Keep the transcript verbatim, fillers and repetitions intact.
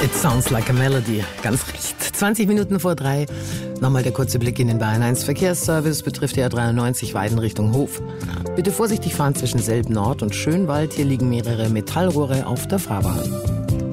It sounds like a melody. Ganz recht. zwanzig Minuten vor drei. Nochmal der kurze Blick in den Bayern eins Verkehrsservice. Betrifft die A dreiundneunzig Weiden Richtung Hof. Bitte vorsichtig fahren zwischen Selb Nord und Schönwald. Hier liegen mehrere Metallrohre auf der Fahrbahn.